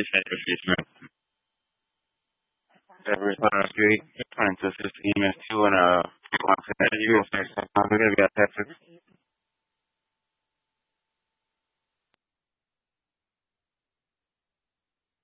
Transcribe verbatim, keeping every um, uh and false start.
Every uh, three, twenty to fifteen minutes two and uh, one to that. You go first. I'm gonna be at Texas.